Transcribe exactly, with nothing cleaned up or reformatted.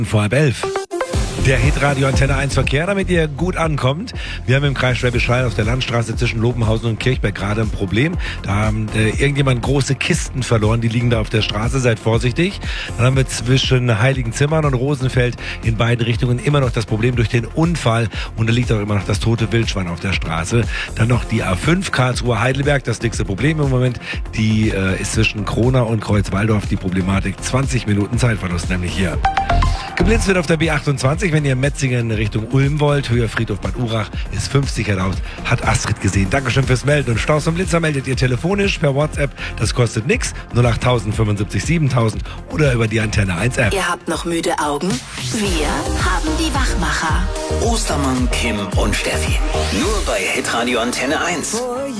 Vor halb elf. Der Hitradio Antenne eins Verkehr, damit ihr gut ankommt. Wir haben im Kreis Schwäbisch Hall auf der Landstraße zwischen Lobenhausen und Kirchberg gerade ein Problem. Da haben äh, irgendjemand große Kisten verloren, die liegen da auf der Straße, seid vorsichtig. Dann haben wir zwischen Heiligenzimmern und Rosenfeld in beiden Richtungen immer noch das Problem durch den Unfall und da liegt auch immer noch das tote Wildschwein auf der Straße. Dann noch die A fünf Karlsruhe Heidelberg, das dickste Problem im Moment. Die äh, ist zwischen Krona und Kreuzwaldorf die Problematik. zwanzig Minuten Zeitverlust nämlich hier. Geblitzt wird auf der B achtundzwanzig, wenn ihr Metzingen in Richtung Ulm wollt. Höher Friedhof Bad Urach ist fünfzig laut, hat Astrid gesehen. Dankeschön fürs Melden. Und Staus und Blitzer meldet ihr telefonisch per WhatsApp. Das kostet nix. null acht tausend fünfundsiebzig siebentausend oder über die Antenne eins App. Ihr habt noch müde Augen? Wir haben die Wachmacher. Ostermann, Kim und Steffi. Nur bei Hitradio Antenne eins.